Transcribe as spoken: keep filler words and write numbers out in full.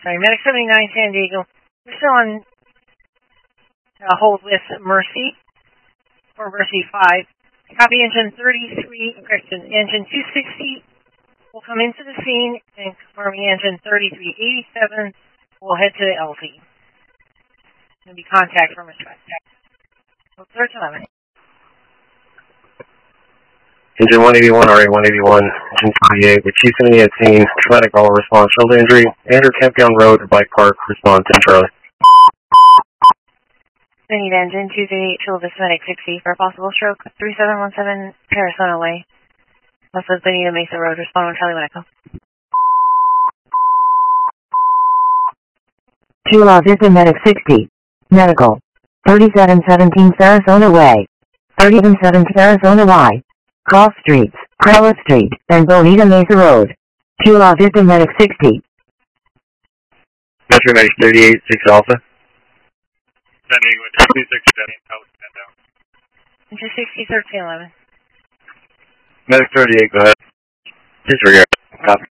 Sorry, Medic seventy-nine San Diego. We're still on uh, hold with Mercy, for Mercy five. Copy engine thirty-three, correction, engine two sixty will come into the scene, and confirming engine thirty-three eighty-seven will head to the L Z. Going to be contact from a track. Search eleven. Engine one eighty-one, R A one eighty-one, engine twenty-eight, with Chief City at scene, traumatic all response, shoulder injury, Andrew Campion Road, Bike Park, response, and Charlie. We need engine two thirty-eight, Chula Vista Medic sixty for a possible stroke, three seven one seven, Parasona Way. Also, Benita Mesa Road, respond on Charlie Echo. Chula Vista Medic sixty, medical, thirty-seven seventeen Sarasota Way, thirty-seven seventeen Sarasota Y. Cross Streets, Crowley Street, and Bonita Mesa Road. Chula Vista Medic sixty. Metro Medic thirty-eight, six Alpha. San Diego, two six seven, Alpha, stand down. Engine sixty, thirteen eleven. Medic thirty-eight, go ahead. Disregard. Copy.